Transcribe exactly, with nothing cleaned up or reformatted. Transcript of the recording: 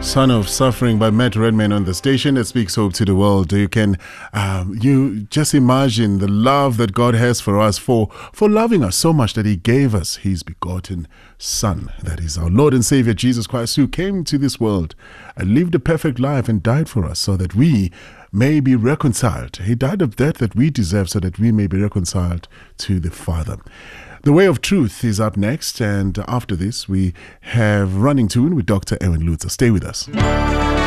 Son of Suffering by Matt Redman on the station that speaks hope to the world. You can, um, you just imagine the love that God has for us, for for loving us so much that He gave us His begotten Son. That is our Lord and Savior Jesus Christ, who came to this world and lived a perfect life and died for us so that we may be reconciled. He died of death that we deserve so that we may be reconciled to the Father. The Way of Truth is up next, and after this, we have Running Tune with Doctor Ewan Lutzer. Stay with us.